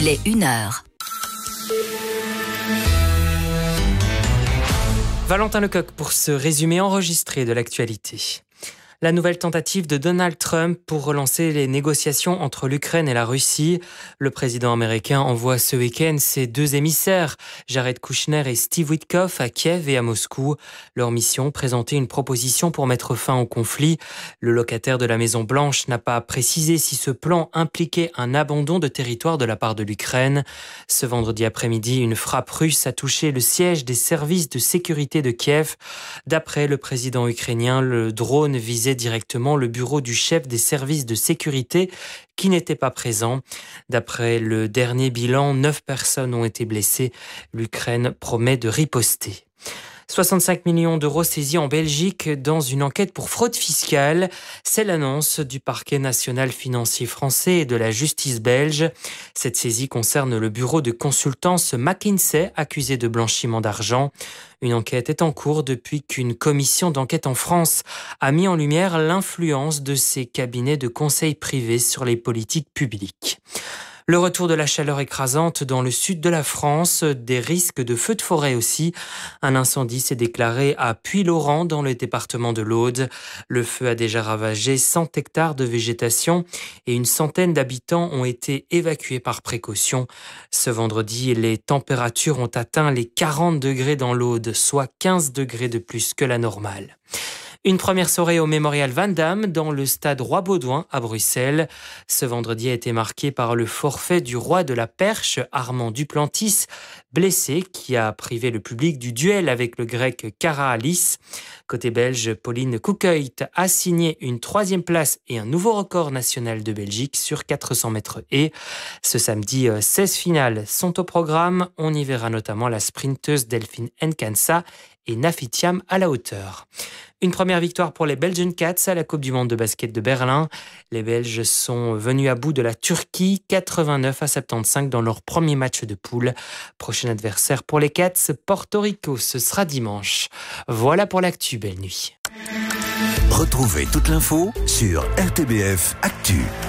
Il est 1h. Valentin Lecoq pour ce résumé enregistré de l'actualité. La nouvelle tentative de Donald Trump pour relancer les négociations entre l'Ukraine et la Russie. Le président américain envoie ce week-end ses deux émissaires, Jared Kushner et Steve Witkoff, à Kiev et à Moscou. Leur mission, présenter une proposition pour mettre fin au conflit. Le locataire de la Maison-Blanche n'a pas précisé si ce plan impliquait un abandon de territoire de la part de l'Ukraine. Ce vendredi après-midi, une frappe russe a touché le siège des services de sécurité de Kiev. D'après le président ukrainien, le drone visait directement le bureau du chef des services de sécurité qui n'était pas présent. D'après le dernier bilan, 9 personnes ont été blessées. L'Ukraine promet de riposter. 65 millions d'euros saisis en Belgique dans une enquête pour fraude fiscale. C'est l'annonce du parquet national financier français et de la justice belge. Cette saisie concerne le bureau de consultance McKinsey, accusé de blanchiment d'argent. Une enquête est en cours depuis qu'une commission d'enquête en France a mis en lumière l'influence de ces cabinets de conseil privés sur les politiques publiques. Le retour de la chaleur écrasante dans le sud de la France, des risques de feux de forêt aussi. Un incendie s'est déclaré à Puylaurens dans le département de l'Aude. Le feu a déjà ravagé 100 hectares de végétation et une centaine d'habitants ont été évacués par précaution. Ce vendredi, les températures ont atteint les 40 degrés dans l'Aude, soit 15 degrés de plus que la normale. Une première soirée au Mémorial Van Damme dans le stade Roi-Baudouin à Bruxelles. Ce vendredi a été marqué par le forfait du roi de la perche, Armand Duplantis, blessé, qui a privé le public du duel avec le grec Karahalis. Côté belge, Pauline Koekhuis a signé une 3e place et un nouveau record national de Belgique sur 400 mètres haies. Ce samedi, 16 finales sont au programme. On y verra notamment la sprinteuse Delphine Nkansa et Nafitiam à la hauteur. Une première victoire pour les Belgian Cats à la Coupe du Monde de basket de Berlin. Les Belges sont venus à bout de la Turquie, 89-75 dans leur premier match de poule. Prochain adversaire pour les Cats, Porto Rico, ce sera dimanche. Voilà pour l'actu, belle nuit. Retrouvez toute l'info sur RTBF Actu.